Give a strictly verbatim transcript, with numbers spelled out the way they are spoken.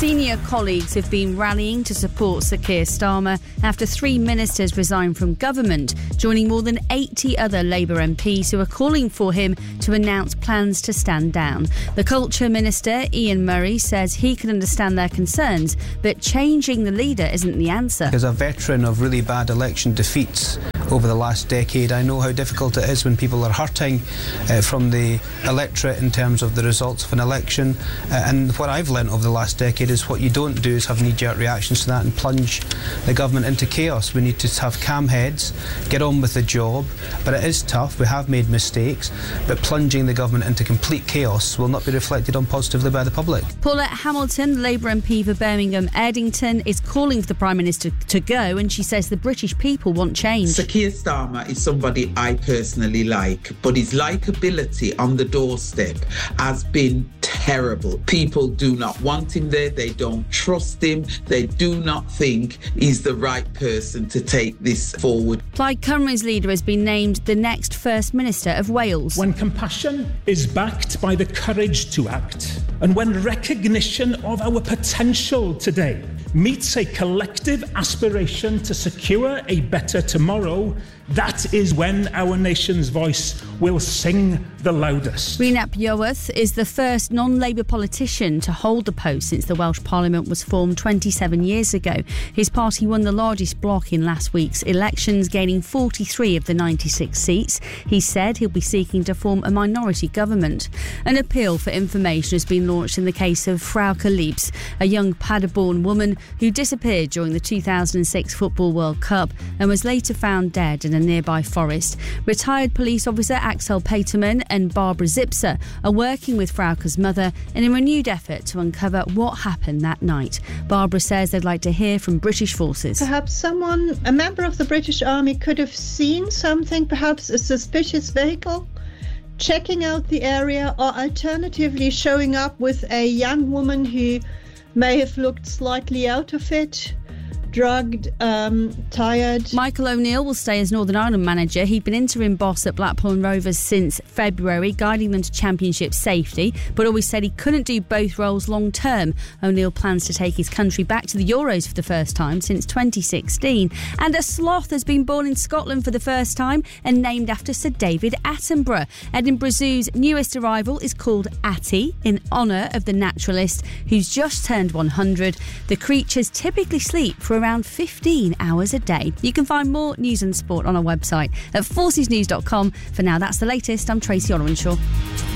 Senior colleagues have been rallying to support Sir Keir Starmer after three ministers resigned from government, joining more than eighty other Labour M Ps who are calling for him to announce plans to stand down. The Culture Minister, Ian Murray, says he can understand their concerns, but changing the leader isn't the answer. As a veteran of really bad election defeats over the last decade, I know how difficult it is when people are hurting uh, from the electorate in terms of the results of an election. Uh, and what I've learnt over the last decade is what you don't do is have knee-jerk reactions to that and plunge the government into chaos. We need to have calm heads, get on with the job, but it is tough. We have made mistakes, but plunging the government into complete chaos will not be reflected on positively by the public. Paulette Hamilton, the Labour M P for Birmingham Erdington, is calling for the Prime Minister to go, and she says the British people want change. Sir Keir Starmer is somebody I personally like, but his likeability on the doorstep has been terrible. People do not want him there, they don't trust him, they do not think he's the right person to take this forward. Plaid Cymru's leader has been named the next First Minister of Wales. When compassion is backed by the courage to act, and when recognition of our potential today meets a collective aspiration to secure a better tomorrow, that is when our nation's voice will sing the loudest. Rhys Iorwerth is the first non-Labour politician to hold the post since the Welsh Parliament was formed twenty-seven years ago. His party won the largest block in last week's elections, gaining forty-three of the ninety-six seats. He said he'll be seeking to form a minority government. An appeal for information has been launched in the case of Frauke Liebs, a young Paderborn woman who disappeared during the two thousand six Football World Cup and was later found dead in a nearby forest. Retired police officer Axel Peterman and Barbara Zipser are working with Frauke's mother in a renewed effort to uncover what happened that night. Barbara says they'd like to hear from British forces. Perhaps someone, a member of the British Army, could have seen something, perhaps a suspicious vehicle, checking out the area, or alternatively showing up with a young woman who may have looked slightly out of it, drugged, um, tired. Michael O'Neill will stay as Northern Ireland manager. He'd been interim boss at Blackpool Rovers since February, guiding them to championship safety, but always said he couldn't do both roles long term. O'Neill plans to take his country back to the Euros for the first time since twenty sixteen. And a sloth has been born in Scotland for the first time and named after Sir David Attenborough. Edinburgh Zoo's newest arrival is called Atty, in honour of the naturalist who's just turned one hundred. The creatures typically sleep for around fifteen hours a day. You can find more news and sport on our website at forces news dot com. For now, that's the latest. I'm Tracy Orwenshaw.